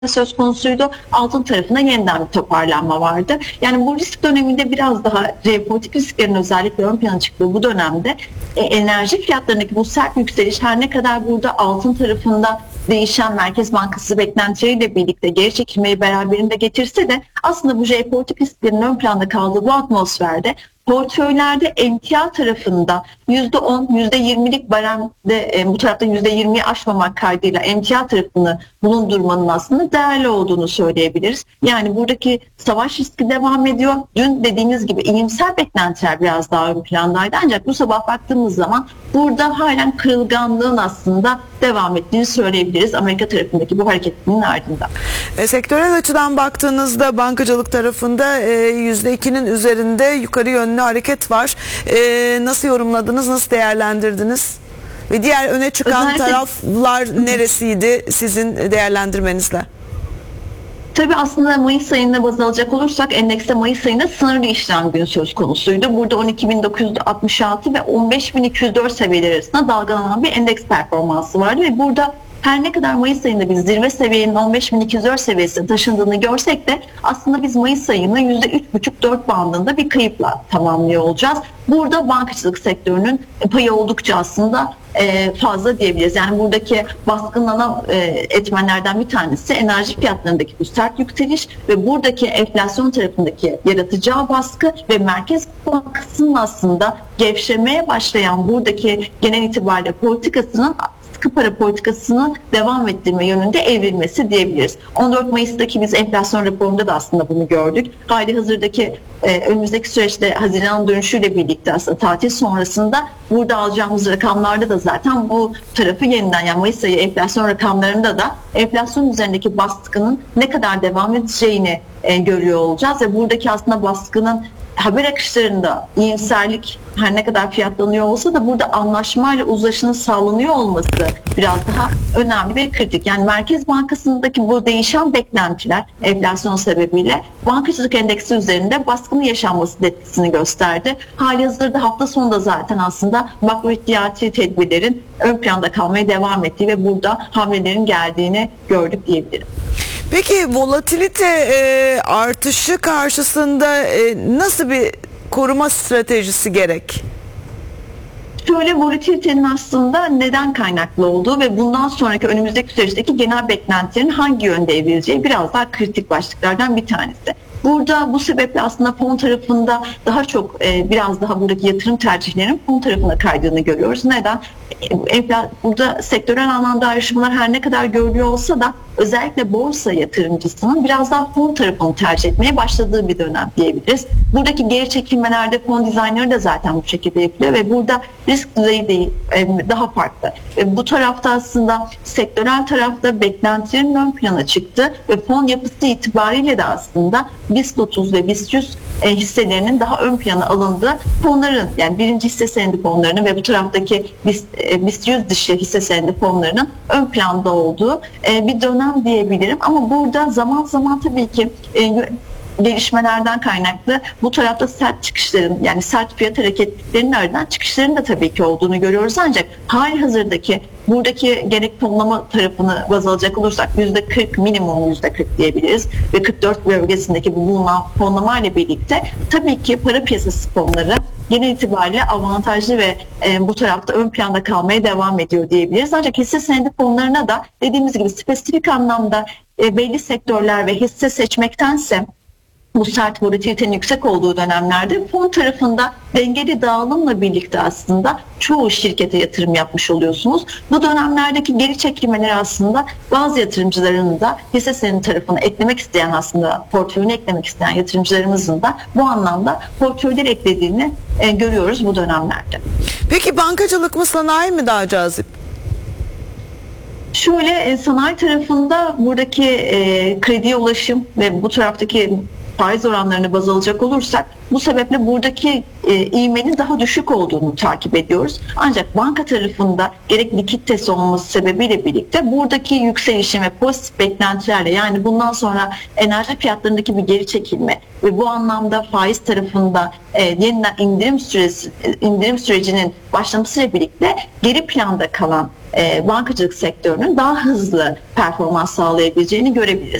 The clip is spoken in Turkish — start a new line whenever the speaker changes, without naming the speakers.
söz konusuydu. Altın tarafında yeniden bir toparlanma vardı. Yani bu risk döneminde biraz daha jeopolitik risklerin özellikle ön plana çıktığı bu dönemde enerji fiyatlarındaki bu sert yükseliş her ne kadar burada altın tarafında değişen Merkez Bankası beklentileriyle birlikte geri çekilmeyi beraberinde getirse de aslında bu jeopolitik risklerin ön planda kaldığı bu atmosferde portföylerde emtia tarafında %10, %20'lik baremde bu tarafta %20'yi aşmamak kaydıyla emtia tarafını bulundurmanın aslında değerli olduğunu söyleyebiliriz. Yani buradaki savaş riski devam ediyor. Dün dediğimiz gibi iyimser beklentiler biraz daha ön plandaydı. Ancak bu sabah baktığımız zaman burada halen kırılganlığın aslında devam ettiğini söyleyebiliriz Amerika tarafındaki bu hareketinin ardından.
Sektörel açıdan baktığınızda bankacılık tarafında %2'nin üzerinde yukarı yönlü hareket var. Nasıl yorumladınız, nasıl değerlendirdiniz? Ve diğer öne çıkan taraflar neresiydi sizin değerlendirmenizle?
Tabii aslında Mayıs ayında baz alacak olursak endekste Mayıs ayında sınırlı işlem günü söz konusuydu. Burada 12.966 ve 15.204 seviyeleri arasında dalgalanan bir endeks performansı vardı ve burada her ne kadar Mayıs ayında biz zirve seviyenin 15.204 seviyesine taşındığını görsek de aslında biz Mayıs ayını %3,5-4 bandında bir kayıpla tamamlıyor olacağız. Burada bankacılık sektörünün payı oldukça aslında fazla diyebiliriz. Yani buradaki baskınlanan etmenlerden bir tanesi enerji fiyatlarındaki bu sert yükseliş ve buradaki enflasyon tarafındaki yaratacağı baskı ve Merkez Bankası'nın aslında gevşemeye başlayan buradaki genel itibariyle politikasının sıkı para politikasını devam ettirme yönünde evrilmesi diyebiliriz. 14 Mayıs'taki biz enflasyon raporunda da aslında bunu gördük. Hali hazırdaki önümüzdeki süreçte Haziran dönüşüyle birlikte aslında tatil sonrasında burada alacağımız rakamlarda da zaten bu tarafı yeniden yani Mayıs ayı enflasyon rakamlarında da enflasyon üzerindeki baskının ne kadar devam edeceğini görüyor olacağız ve buradaki aslında baskının haber akışlarında iyimserlik her ne kadar fiyatlanıyor olsa da burada anlaşmayla uzlaşının sağlanıyor olması biraz daha önemli ve kritik. Yani Merkez Bankası'ndaki bu değişen beklentiler enflasyon sebebiyle bankacılık endeksi üzerinde baskının yaşanması etkisini gösterdi. Halihazırda hafta sonunda zaten aslında makro ihtiyati tedbirlerin ön planda kalmaya devam ettiği ve burada hamlelerin geldiğini gördük diyebilirim.
Peki volatilite artışı karşısında nasıl bir koruma stratejisi gerek?
Şöyle volatilitenin aslında neden kaynaklı olduğu ve bundan sonraki önümüzdeki süreçteki genel beklentilerin hangi yönde evrileceği biraz daha kritik başlıklardan bir tanesi. Burada bu sebeple aslında fon tarafında daha çok biraz daha buradaki yatırım tercihlerinin fon tarafına kaydığını görüyoruz. Neden? Burada sektörel anlamda ayrışmalar her ne kadar görülüyor olsa da özellikle borsa yatırımcısının biraz daha fon tarafını tercih etmeye başladığı bir dönem diyebiliriz. Buradaki geri çekilmelerde fon dizaynları da zaten bu şekilde yapılıyor ve burada risk düzeyi değil, daha farklı. Bu tarafta aslında sektörel tarafta beklentilerin ön plana çıktı ve fon yapısı itibariyle de aslında BIST 30 ve BIST 100 hisselerinin daha ön plana alındığı fonların yani birinci hisse senedi fonlarının ve bu taraftaki BIST 100 dışı hisse senedi fonlarının ön planda olduğu bir dönem diyebilirim. Ama burada zaman zaman tabii ki gelişmelerden kaynaklı bu tarafta sert çıkışların yani sert fiyat hareketlerinin ardından çıkışların da tabii ki olduğunu görüyoruz. Ancak hali hazırdaki buradaki gerek fonlama tarafını baz alacak olursak %40 minimum %40 diyebiliriz ve 44 bölgesindeki bu bulunan fonlama ile birlikte tabii ki para piyasası fonları genel itibariyle avantajlı ve bu tarafta ön planda kalmaya devam ediyor diyebiliriz. Ancak hisse senedi fonlarına da dediğimiz gibi spesifik anlamda belli sektörler ve hisse seçmektense bu sert volatilitenin yüksek olduğu dönemlerde fon tarafında dengeli dağılımla birlikte aslında çoğu şirkete yatırım yapmış oluyorsunuz. Bu dönemlerdeki geri çekilmeleri aslında bazı yatırımcıların da hisse senedi tarafına eklemek isteyen aslında portföyüne eklemek isteyen yatırımcılarımızın da bu anlamda portföyleri eklediğini görüyoruz bu dönemlerde.
Peki bankacılık mı sanayi mi daha cazip?
Şöyle sanayi tarafında buradaki krediye ulaşım ve bu taraftaki faiz oranlarını baz alacak olursak bu sebeple buradaki ivmenin daha düşük olduğunu takip ediyoruz. Ancak banka tarafında gerek likiditesi olması sebebiyle birlikte buradaki yükselişin ve pozitif beklentilerle, yani bundan sonra enerji fiyatlarındaki bir geri çekilme ve bu anlamda faiz tarafında yeniden indirim sürecinin başlamasıyla birlikte geri planda kalan bankacılık sektörünün daha hızlı performans sağlayabileceğini görebiliriz.